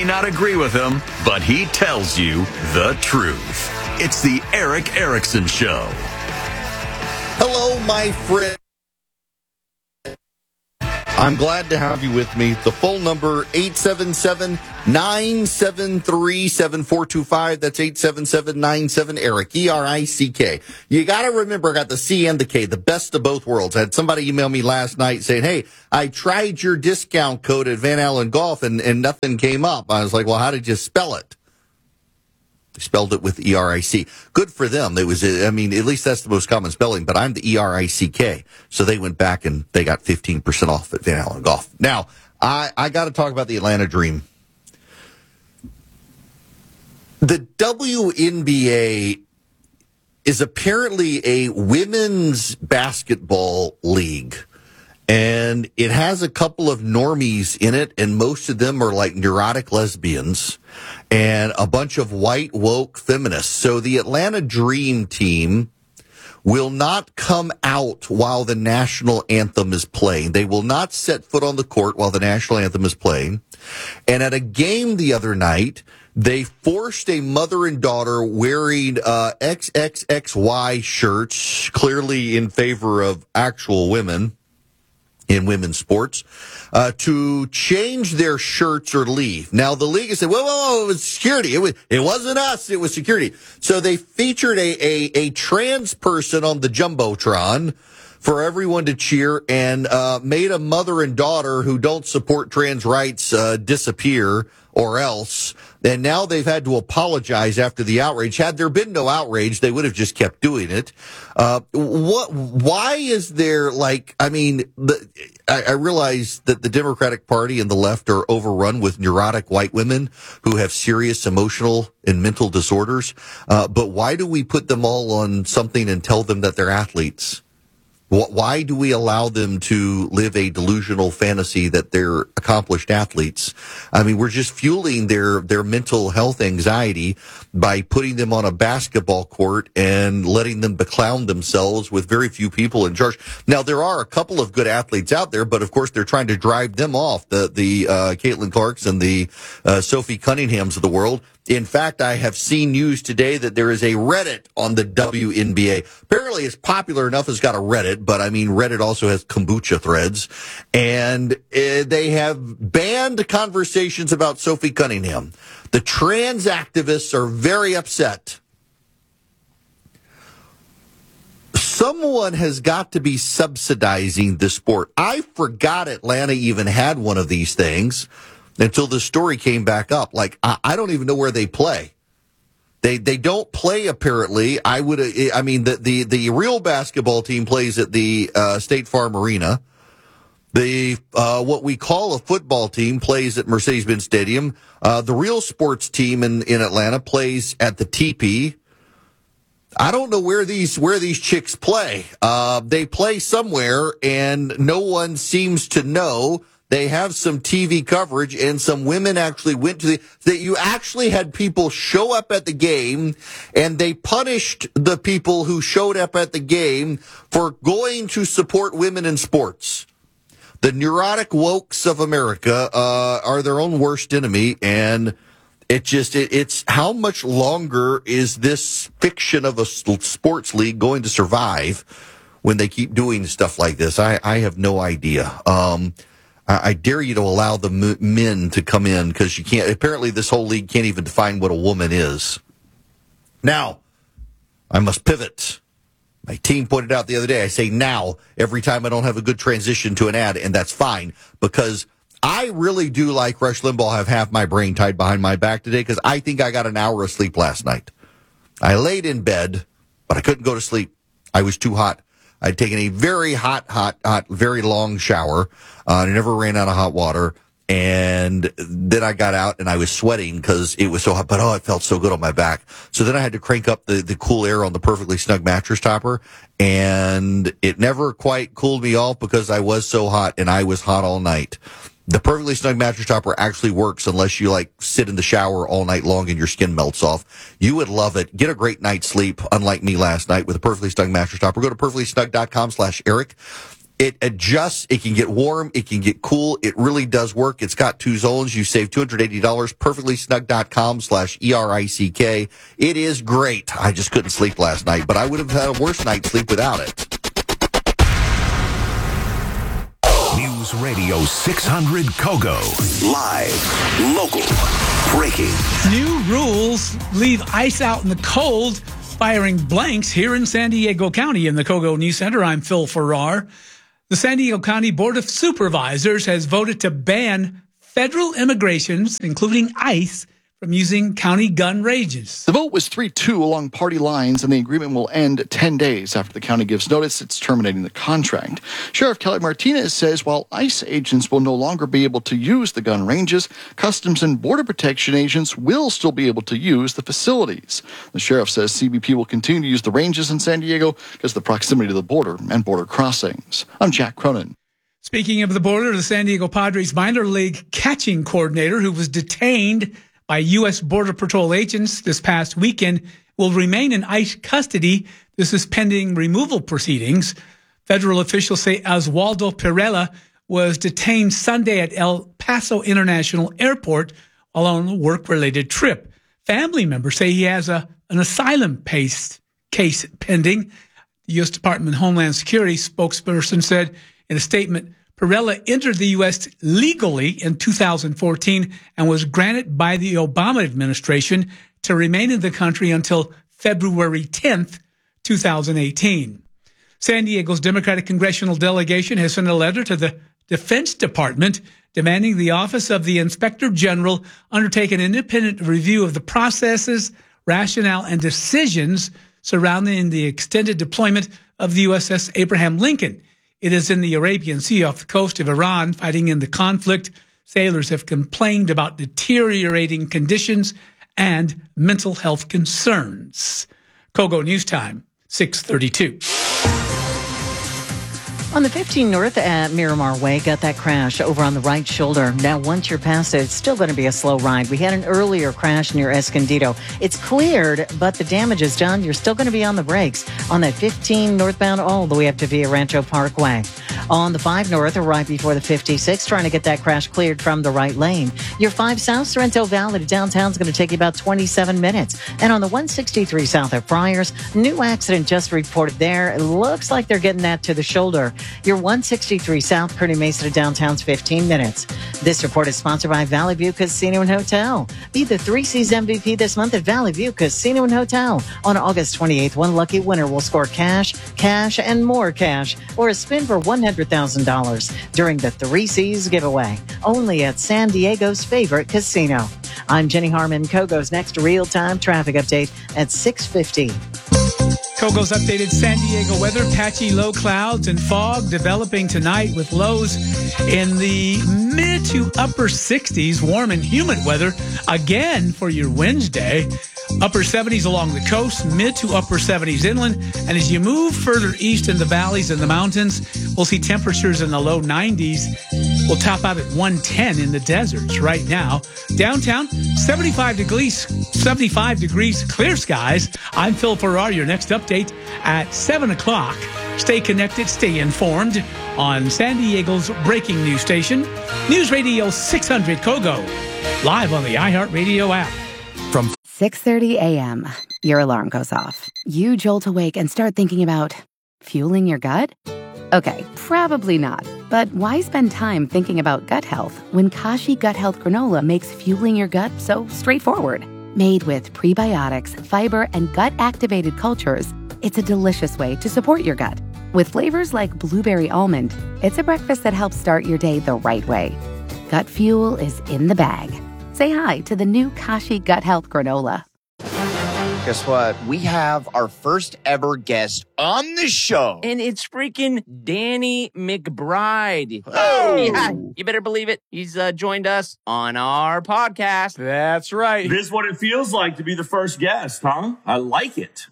not agree with him, but he tells you the truth. It's the Erick Erickson Show. Hello, my friend. I'm glad to have you with me. The phone number, 877-973-7425. That's 877-97-ERICK, E-R-I-C-K. You got to remember, I got the C and the K, the best of both worlds. I had somebody email me last night saying, hey, I tried your discount code at Van Allen Golf and nothing came up. I was like, well, how did you spell it? They spelled it with E-R-I-C. Good for them. It was, I mean, at least that's the most common spelling, but I'm the E-R-I-C-K. So they went back and they got 15% off at Van Allen Golf. Now, I got to talk about the Atlanta Dream. The WNBA is apparently a women's basketball league. And it has a couple of normies in it, and most of them are like neurotic lesbians and a bunch of white woke feminists. So the Atlanta Dream Team will not come out while the national anthem is playing. They will not set foot on the court while the national anthem is playing. And at a game the other night, they forced a mother and daughter wearing XXXY shirts, clearly in favor of actual women in women's sports, to change their shirts or leave. Now, the league has said, whoa, it was security. It wasn't us, it was security. So they featured a trans person on the Jumbotron for everyone to cheer and made a mother and daughter who don't support trans rights disappear or else. And now they've had to apologize after the outrage. Had there been no outrage, they would have just kept doing it. Why is there I realize that the Democratic Party and the left are overrun with neurotic white women who have serious emotional and mental disorders. But why do we put them all on something and tell them that they're athletes? Why do we allow them to live a delusional fantasy that they're accomplished athletes? I mean, we're just fueling their mental health anxiety by putting them on a basketball court and letting them beclown themselves with very few people in charge. Now, there are a couple of good athletes out there, but of course they're trying to drive them off, the Caitlin Clarks and the Sophie Cunninghams of the world. In fact, I have seen news today that there is a Reddit on the WNBA. Apparently it's popular enough it's got a Reddit, but I mean, Reddit also has kombucha threads. And they have banned conversations about Sophie Cunningham. The trans activists are very upset. Someone has got to be subsidizing this sport. I forgot Atlanta even had one of these things until the story came back up. I don't even know where they play. They don't play, apparently. The real basketball team plays at the State Farm Arena. The what we call a football team plays at Mercedes-Benz Stadium. The real sports team in Atlanta plays at the TP. I don't know where these chicks play. They play somewhere, and no one seems to know. They have some TV coverage, and some women actually went to that you actually had people show up at the game, and they punished the people who showed up at the game for going to support women in sports. The neurotic wokes of America are their own worst enemy, and it's how much longer is this fiction of a sports league going to survive when they keep doing stuff like this? I have no idea. I dare you to allow the men to come in, because you can't. Apparently, this whole league can't even define what a woman is. Now, I must pivot. My team pointed out the other day, I say now every time I don't have a good transition to an ad, and that's fine, because I really do like Rush Limbaugh have half my brain tied behind my back today, because I think I got an hour of sleep last night. I laid in bed, but I couldn't go to sleep. I was too hot. I'd taken a very hot, very long shower. I never ran out of hot water. And then I got out and I was sweating because it was so hot, but it felt so good on my back. So then I had to crank up the cool air on the Perfectly Snug mattress topper, and it never quite cooled me off because I was so hot, and I was hot all night. The Perfectly Snug mattress topper actually works unless you sit in the shower all night long and your skin melts off. You would love it. Get a great night's sleep, unlike me last night, with a Perfectly Snug mattress topper. Go to perfectlysnug.com/Eric. It adjusts. It can get warm. It can get cool. It really does work. It's got 2 zones. You save $280. Perfectlysnug.com/ERICK. It is great. I just couldn't sleep last night, but I would have had a worse night's sleep without it. News Radio 600 Kogo. Live, local, breaking. New rules leave ice out in the cold, firing blanks here in San Diego County. In the Kogo News Center, I'm Phil Farrar. The San Diego County Board of Supervisors has voted to ban federal immigrations, including ICE, from using county gun ranges. The vote was 3-2 along party lines, and the agreement will end 10 days after the county gives notice it's terminating the contract. Sheriff Kelly Martinez says while ICE agents will no longer be able to use the gun ranges, Customs and Border Protection agents will still be able to use the facilities. The sheriff says CBP will continue to use the ranges in San Diego because of the proximity to the border and border crossings. I'm Jack Cronin. Speaking of the border, the San Diego Padres minor league catching coordinator, who was detained by U.S. Border Patrol agents this past weekend, will remain in ICE custody. This is pending removal proceedings. Federal officials say Oswaldo Pirela was detained Sunday at El Paso International Airport while on a work-related trip. Family members say he has an asylum case pending. The U.S. Department of Homeland Security spokesperson said in a statement, Pirela entered the U.S. legally in 2014 and was granted by the Obama administration to remain in the country until February 10th, 2018. San Diego's Democratic congressional delegation has sent a letter to the Defense Department demanding the Office of the Inspector General undertake an independent review of the processes, rationale, and decisions surrounding the extended deployment of the USS Abraham Lincoln. It is in the Arabian Sea off the coast of Iran, fighting in the conflict. Sailors have complained about deteriorating conditions and mental health concerns. Kogo News Time, 6:32. On the 15 North at Miramar Way, got that crash over on the right shoulder. Now, once you're past it, it's still going to be a slow ride. We had an earlier crash near Escondido. It's cleared, but the damage is done. You're still going to be on the brakes on that 15 northbound all the way up to Villa Rancho Parkway. On the 5 North, right before the 56, trying to get that crash cleared from the right lane. Your 5 South, Sorrento Valley to downtown is going to take you about 27 minutes. And on the 163 South at Friars, new accident just reported there. It looks like they're getting that to the shoulder. Your 163 South, Kearny Mesa to downtown's 15 minutes. This report is sponsored by Valley View Casino and Hotel. Be the 3 C's MVP this month at Valley View Casino and Hotel. On August 28th, one lucky winner will score cash, and more cash, or a spin for $100,000 during the 3 C's giveaway. Only at San Diego's favorite casino. I'm Jenny Harmon. Kogo's next real-time traffic update at 6:50. Kogo's updated San Diego weather. Patchy low clouds and fog developing tonight with lows in the mid to upper 60s. Warm and humid weather again for your Wednesday. Upper 70s along the coast, mid to upper 70s inland. And as you move further east in the valleys and the mountains, we'll see temperatures in the low 90s. We'll top out at 110 in the deserts right now. Downtown, 75 degrees, clear skies. I'm Phil Farrar. Your next update at 7 o'clock. Stay connected, stay informed on San Diego's breaking news station, News Radio 600 Kogo, live on the iHeartRadio app. From 6:30 a.m., your alarm goes off. You jolt awake and start thinking about fueling your gut? Okay, probably not. But why spend time thinking about gut health when Kashi Gut Health Granola makes fueling your gut so straightforward? Made with prebiotics, fiber, and gut-activated cultures, it's a delicious way to support your gut. With flavors like blueberry almond, it's a breakfast that helps start your day the right way. Gut fuel is in the bag. Say hi to the new Kashi Gut Health Granola. Guess what? We have our first ever guest on the show. And it's freaking Danny McBride. Oh! Yeah, you better believe it. He's joined us on our podcast. That's right. This is what it feels like to be the first guest, huh? I like it.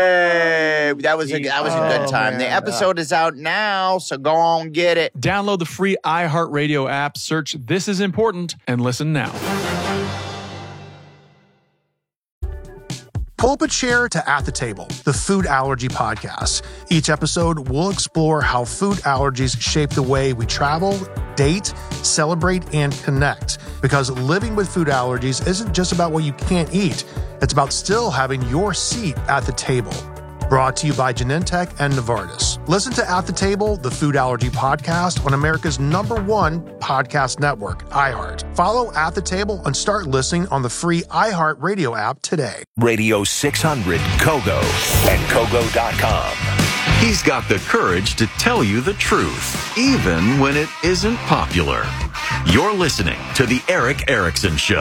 Yay! That was a good time. Man. The episode is out now, so go on, get it. Download the free iHeartRadio app, search This Is Important, and listen now. Pull up a chair to At the Table, the food allergy podcast. Each episode, we'll explore how food allergies shape the way we travel, date, celebrate, and connect. Because living with food allergies isn't just about what you can't eat. It's about still having your seat at the table. Brought to you by Genentech and Novartis. Listen to At the Table, the food allergy podcast on America's #1 podcast network, iHeart. Follow At the Table and start listening on the free iHeart Radio app today. Radio 600 Kogo and Kogo.com. He's got the courage to tell you the truth, even when it isn't popular. You're listening to The Eric Erickson Show.